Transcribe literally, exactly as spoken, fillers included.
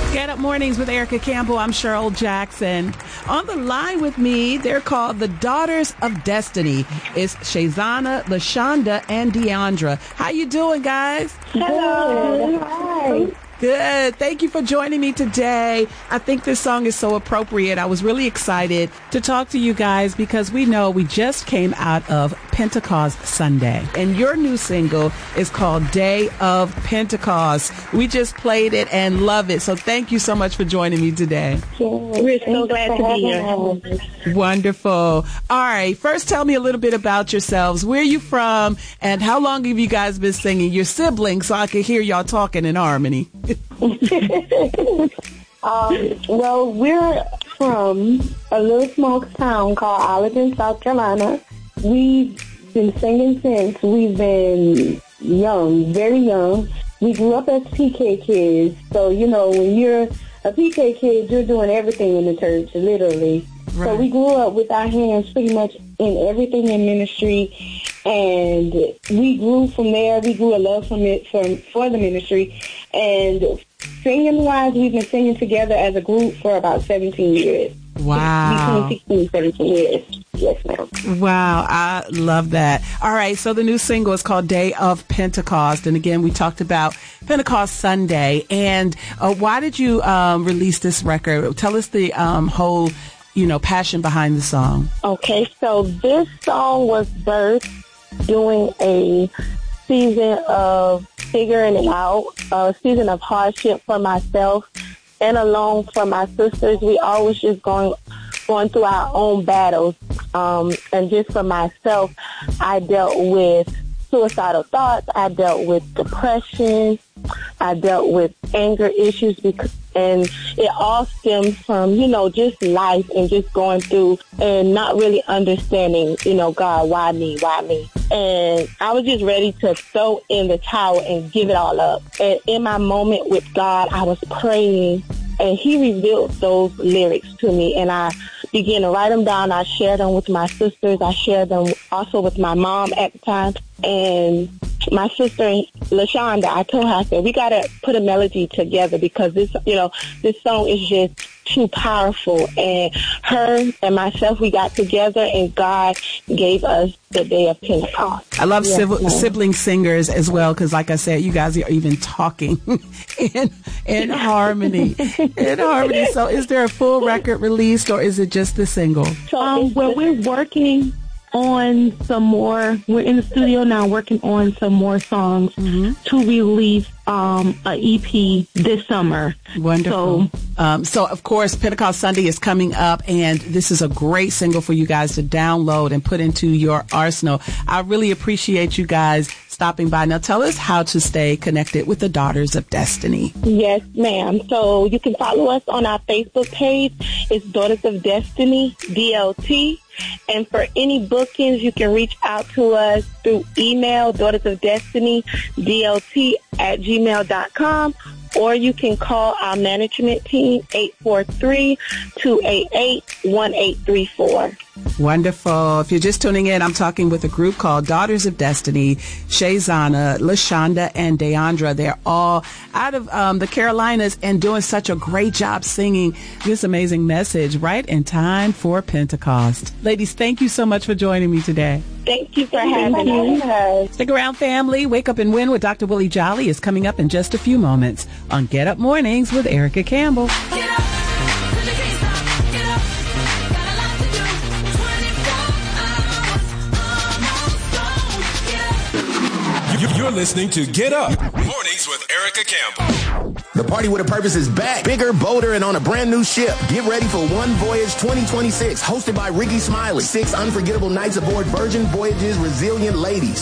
Get Up Mornings with Erica Campbell. I'm Cheryl Jackson. On the line with me, they're called the Daughters of Destiny. It's Shazana, LaShonda, and Deandra. How you doing, guys? Hello. Hi. Good. Thank you for joining me today. I think this song is so appropriate. I was really excited to talk to you guys because we know we just came out of Pentecost Sunday, and your new single is called Day of Pentecost. We just played it and love it. So thank you so much for joining me today. We're so glad to be here. Wonderful. All right. First, tell me a little bit about yourselves. Where are you from, and how long have you guys been singing? Your siblings, so I can hear y'all talking in harmony. um, well, we're from a little small town called Allerton, South Carolina. We've been singing since we've been young, very young. We grew up as P K kids, so, you know, when you're a P K kid, you're doing everything in the church, literally. Right. So we grew up with our hands pretty much in everything in ministry, and we grew from there. We grew a love from it for, for the ministry, and singing-wise, we've been singing together as a group for about seventeen years. Wow. Between sixteen and seventeen years. Yes, ma'am. Wow, I love that. All right, so the new single is called Day of Pentecost, and again, we talked about Pentecost Sunday, and uh, why did you um, release this record? Tell us the um, whole, you know, passion behind the song. Okay, so this song was birthed during a season of figuring it out, a season of hardship for myself and alone for my sisters. We always just going going through our own battles. Um, and just for myself, I dealt with suicidal thoughts. I dealt with depression. I dealt with anger issues, because, and it all stems from, you know, just life and just going through and not really understanding, you know, God, why me, why me? And I was just ready to throw in the towel and give it all up. And in my moment with God, I was praying, and He revealed those lyrics to me, and I began to write them down. I shared them with my sisters. I shared them also with my mom at the time. And my sister, LaShonda, I told her, I said, we got to put a melody together because this, you know, this song is just too powerful. And her and myself, we got together, and God gave us the Day of Pentecost. I love yes, civil, sibling singers as well, because like I said, you guys are even talking in, in harmony. In harmony. So is there a full record released, or is it just the single? Um, well, we're working on some more. We're in the studio now working on some more songs mm-hmm. to release um, a E P this summer. Wonderful. So, um, so, of course, Pentecost Sunday is coming up, and this is a great single for you guys to download and put into your arsenal. I really appreciate you guys stopping by. Now, tell us how to stay connected with the Daughters of Destiny. Yes, ma'am. So you can follow us on our Facebook page. It's Daughters of Destiny, D L T. And for any bookings, you can reach out to us through email, Daughters of Destiny, D L T at gmail dot com. Or you can call our management team, eight four three, two eight eight, one eight three four. Wonderful. If you're just tuning in, I'm talking with a group called Daughters of Destiny, Shazana, LaShonda, and Deandra. They're all out of um, the Carolinas and doing such a great job singing this amazing message right in time for Pentecost. Ladies, thank you so much for joining me today. Thank you for having us. Stick around, family. Wake Up and Win with Doctor Willie Jolly is coming up in just a few moments on Get Up Mornings with Erica Campbell. Get up. You're listening to Get Up Mornings with Erica Campbell. The Party with a Purpose is back, bigger, bolder, and on a brand new ship. Get ready for One Voyage twenty twenty-six, hosted by Ricky Smiley. Six unforgettable nights aboard Virgin Voyage's Resilient Ladies.